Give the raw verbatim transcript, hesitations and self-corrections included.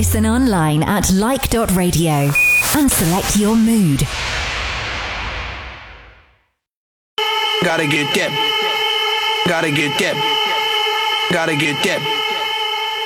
Listen online at like dot radio and select your mood. Gotta get that. Gotta get that. Gotta get that.